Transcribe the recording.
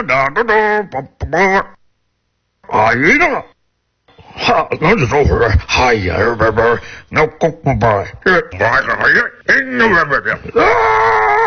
啊，一个，哈，那就说会儿，哎呀，那过不吧，这，啊。